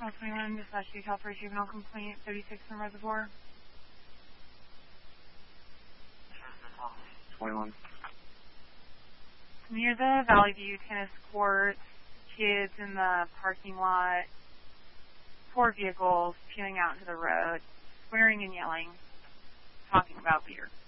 21, dispatch detail for a juvenile complaint, 36 in Reservoir. 21. Near the Valley View tennis court, kids in the parking lot, 4 vehicles peeling out into the road, swearing and yelling, talking about beer.